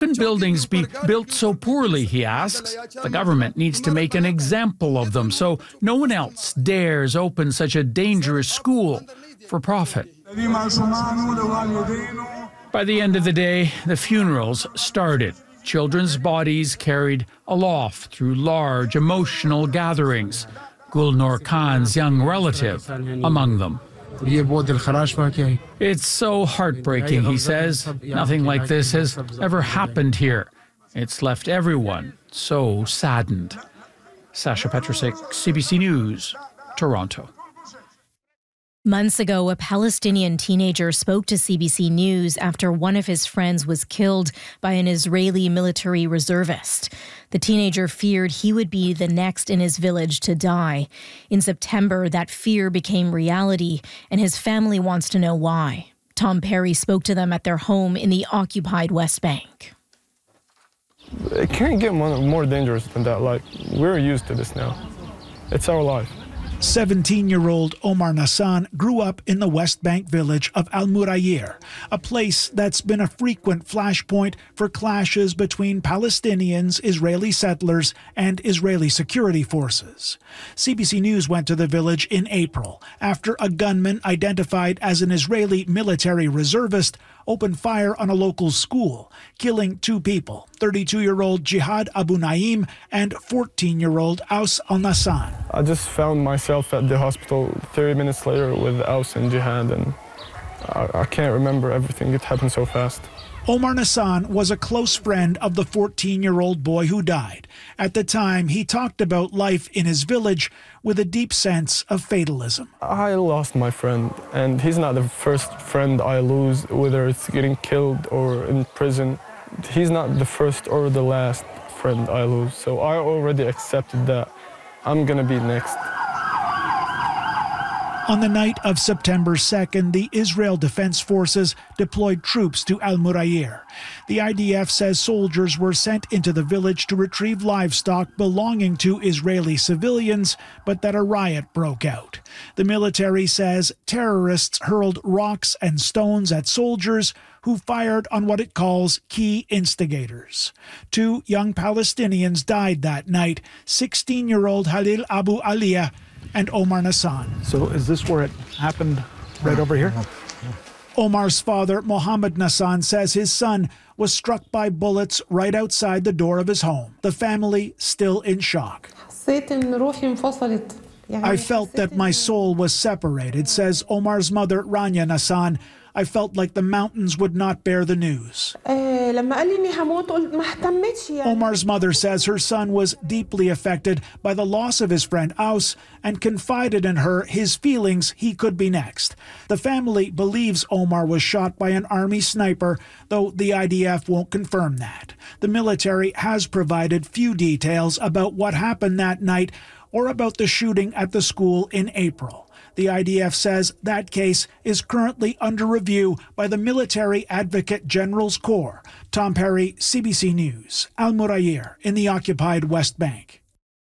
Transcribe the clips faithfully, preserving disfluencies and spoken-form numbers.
Can buildings be built so poorly, he asks? The government needs to make an example of them so no one else dares open such a dangerous school for profit. By the end of the day, the funerals started. Children's bodies carried aloft through large emotional gatherings. Gulnur Khan's young relative among them. It's so heartbreaking, he says. Nothing like this has ever happened here. It's left everyone so saddened. Sasha Petrusik, C B C News, Toronto. Months ago, a Palestinian teenager spoke to C B C News after one of his friends was killed by an Israeli military reservist. The teenager feared he would be the next in his village to die. In September, that fear became reality, and his family wants to know why. Tom Perry spoke to them at their home in the occupied West Bank. It can't get more, more dangerous than that. Like, we're used to this now. It's our life. seventeen-year-old Omar Nassan grew up in the West Bank village of Al Murayir, a place that's been a frequent flashpoint for clashes between Palestinians, Israeli settlers, and Israeli security forces. C B C News went to the village in April after a gunman identified as an Israeli military reservist opened fire on a local school, killing two people, thirty-two-year-old Jihad Abu Naim and fourteen-year-old Aus Al-Nassan. I just found myself at the hospital thirty minutes later with Aus and Jihad, and I, I can't remember everything. It happened so fast. Omar Nassan was a close friend of the fourteen-year-old boy who died. At the time, he talked about life in his village with a deep sense of fatalism. I lost my friend, and he's not the first friend I lose, whether it's getting killed or in prison. He's not the first or the last friend I lose, so I already accepted that I'm gonna be next. On the night of September second, the Israel Defense Forces deployed troops to Al Murayir. The I D F says soldiers were sent into the village to retrieve livestock belonging to Israeli civilians, but that a riot broke out. The military says terrorists hurled rocks and stones at soldiers who fired on what it calls key instigators. Two young Palestinians died that night, sixteen-year-old Halil Abu Aliyah and Omar Nassan. So is this where it happened, right over here? Omar's father, Mohammed Nassan, says his son was struck by bullets right outside the door of his home. The family still in shock. I felt that my soul was separated, says Omar's mother, Rania Nassan. I felt like the mountains would not bear the news. Omar's mother says her son was deeply affected by the loss of his friend Aus and confided in her his feelings he could be next. The family believes Omar was shot by an army sniper, though the I D F won't confirm that. The military has provided few details about what happened that night or about the shooting at the school in April. The I D F says that case is currently under review by the Military Advocate General's Corps. Tom Perry, C B C News, Al Murayir in the occupied West Bank.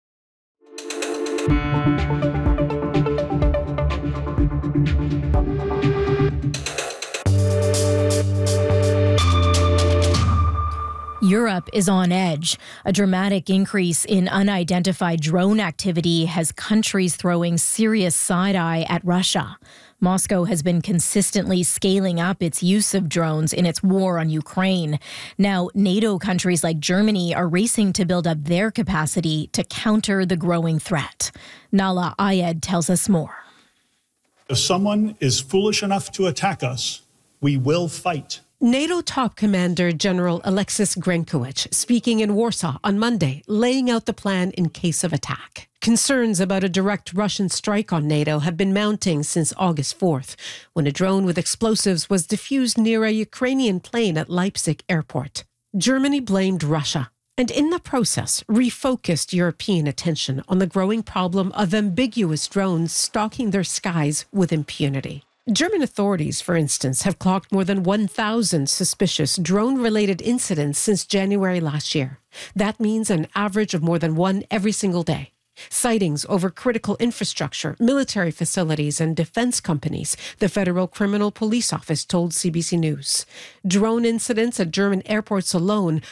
Europe is on edge. A dramatic increase in unidentified drone activity has countries throwing serious side-eye at Russia. Moscow has been consistently scaling up its use of drones in its war on Ukraine. Now, NATO countries like Germany are racing to build up their capacity to counter the growing threat. Nala Ayed tells us more. If someone is foolish enough to attack us, we will fight. NATO top commander General Alexis Grenkowicz speaking in Warsaw on Monday, laying out the plan in case of attack. Concerns about a direct Russian strike on NATO have been mounting since August fourth, when a drone with explosives was defused near a Ukrainian plane at Leipzig airport. Germany blamed Russia, and in the process refocused European attention on the growing problem of ambiguous drones stalking their skies with impunity. German authorities, for instance, have clocked more than one thousand suspicious drone-related incidents since January last year. That means an average of more than one every single day. Sightings over critical infrastructure, military facilities, and defense companies, the Federal Criminal Police Office told C B C News. Drone incidents at German airports alone